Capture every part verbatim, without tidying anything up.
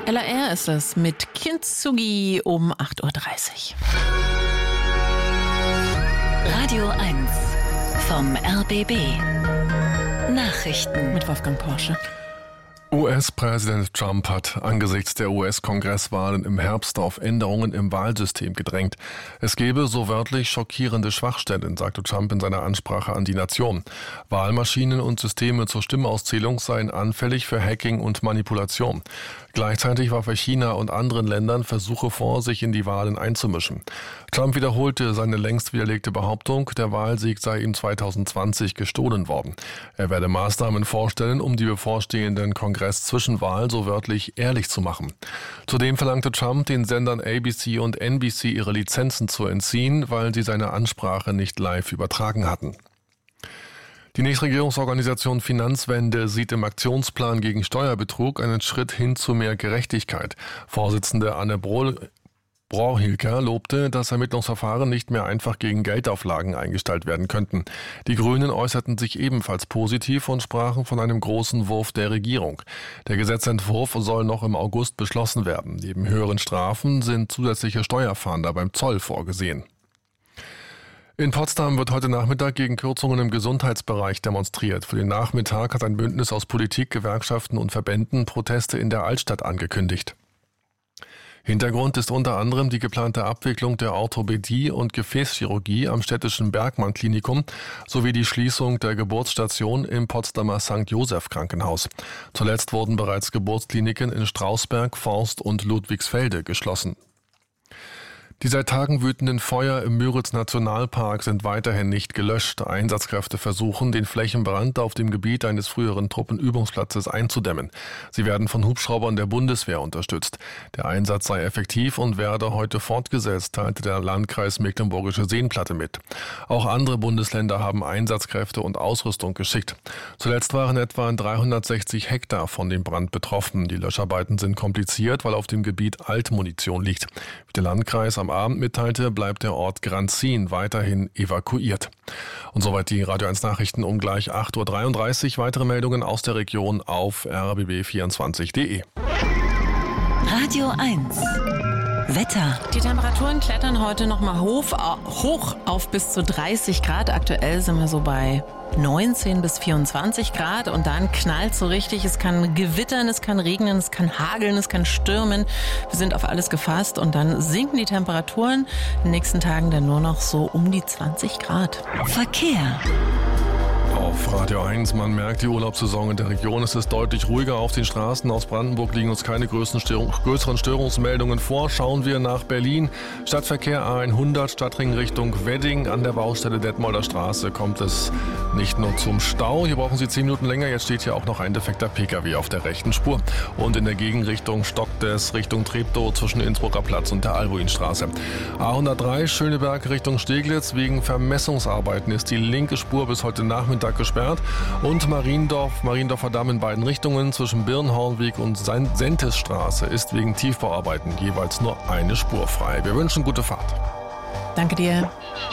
L A R ist es mit Kintsugi um acht Uhr dreißig. Radio eins vom R B B. Nachrichten Mit Wolfgang Porsche. U S-Präsident Trump hat angesichts der U S-Kongresswahlen im Herbst auf Änderungen im Wahlsystem gedrängt. Es gebe so wörtlich schockierende Schwachstellen, sagte Trump in seiner Ansprache an die Nation. Wahlmaschinen und Systeme zur Stimmauszählung seien anfällig für Hacking und Manipulation. Gleichzeitig warf er China und anderen Ländern Versuche vor, sich in die Wahlen einzumischen. Trump wiederholte seine längst widerlegte Behauptung, der Wahlsieg sei ihm zwanzig zwanzig gestohlen worden. Er werde Maßnahmen vorstellen, um die bevorstehenden Kongress-Zwischenwahlen so wörtlich ehrlich zu machen. Zudem verlangte Trump, den Sendern A B C und N B C ihre Lizenzen zu entziehen, weil sie seine Ansprache nicht live übertragen hatten. Die Nichtregierungsorganisation Finanzwende sieht im Aktionsplan gegen Steuerbetrug einen Schritt hin zu mehr Gerechtigkeit. Vorsitzende Anne Brohl Brohilker lobte, dass Ermittlungsverfahren nicht mehr einfach gegen Geldauflagen eingestellt werden könnten. Die Grünen äußerten sich ebenfalls positiv und sprachen von einem großen Wurf der Regierung. Der Gesetzentwurf soll noch im August beschlossen werden. Neben höheren Strafen sind zusätzliche Steuerfahnder beim Zoll vorgesehen. In Potsdam wird heute Nachmittag gegen Kürzungen im Gesundheitsbereich demonstriert. Für den Nachmittag hat ein Bündnis aus Politik, Gewerkschaften und Verbänden Proteste in der Altstadt angekündigt. Hintergrund ist unter anderem die geplante Abwicklung der Orthopädie und Gefäßchirurgie am städtischen Bergmann-Klinikum sowie die Schließung der Geburtsstation im Potsdamer Sankt Joseph Krankenhaus. Zuletzt wurden bereits Geburtskliniken in Strausberg, Forst und Ludwigsfelde geschlossen. Die seit Tagen wütenden Feuer im Müritz-Nationalpark sind weiterhin nicht gelöscht. Einsatzkräfte versuchen, den Flächenbrand auf dem Gebiet eines früheren Truppenübungsplatzes einzudämmen. Sie werden von Hubschraubern der Bundeswehr unterstützt. Der Einsatz sei effektiv und werde heute fortgesetzt, teilte der Landkreis Mecklenburgische Seenplatte mit. Auch andere Bundesländer haben Einsatzkräfte und Ausrüstung geschickt. Zuletzt waren etwa dreihundertsechzig Hektar von dem Brand betroffen. Die Löscharbeiten sind kompliziert, weil auf dem Gebiet Altmunition liegt. Wie der Landkreis am Abend mitteilte, bleibt der Ort Granzin weiterhin evakuiert. Und soweit die Radio eins Nachrichten um gleich acht Uhr dreiunddreißig. Weitere Meldungen aus der Region auf r b b vierundzwanzig punkt de. Radio eins Wetter. Die Temperaturen klettern heute nochmal hoch, hoch auf bis zu dreißig Grad. Aktuell sind wir so bei neunzehn bis vierundzwanzig Grad und dann knallt so richtig. Es kann gewittern, es kann regnen, es kann hageln, es kann stürmen. Wir sind auf alles gefasst und dann sinken die Temperaturen in den nächsten Tagen dann nur noch so um die zwanzig Grad. Verkehr. Auf Radio eins, man merkt die Urlaubssaison in der Region. Es ist deutlich ruhiger auf den Straßen. Aus Brandenburg liegen uns keine größeren, Störung, größeren Störungsmeldungen vor. Schauen wir nach Berlin. Stadtverkehr A hundert, Stadtring Richtung Wedding. An der Baustelle Detmolder Straße kommt es nicht nur zum Stau. Hier brauchen Sie zehn Minuten länger. Jetzt steht hier auch noch ein defekter Pkw auf der rechten Spur. Und in der Gegenrichtung stockt es Richtung Treptow zwischen Innsbrucker Platz und der Albuinstraße. A hundertdrei, Schöneberg Richtung Steglitz. Wegen Vermessungsarbeiten ist die linke Spur bis heute Nachmittag gesperrt und Mariendorf, Mariendorfer Damm in beiden Richtungen zwischen Birnhornweg und Sentesstraße ist wegen Tiefbauarbeiten jeweils nur eine Spur frei. Wir wünschen gute Fahrt. Danke dir.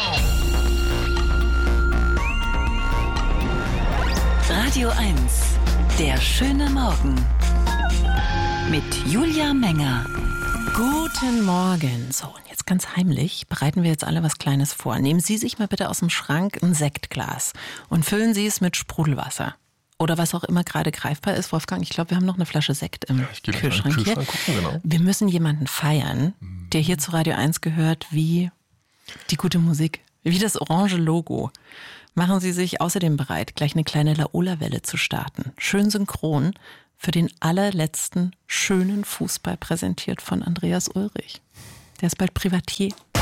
Radio eins, der schöne Morgen mit Julia Menger. Guten Morgen. So, und jetzt ganz heimlich bereiten wir jetzt alle was Kleines vor. Nehmen Sie sich mal bitte aus dem Schrank ein Sektglas und füllen Sie es mit Sprudelwasser. Oder was auch immer gerade greifbar ist. Wolfgang, ich glaube, wir haben noch eine Flasche Sekt im Ja, ich gebe Kühlschrank, Kühlschrank hier. gucken, genau. Wir müssen jemanden feiern, der hier zu Radio eins gehört, wie die gute Musik, wie das orange Logo. Machen Sie sich außerdem bereit, gleich eine kleine Laola-Welle zu starten. Schön synchron für den allerletzten schönen Fußball präsentiert von Andreas Ulrich. Der ist bald Privatier.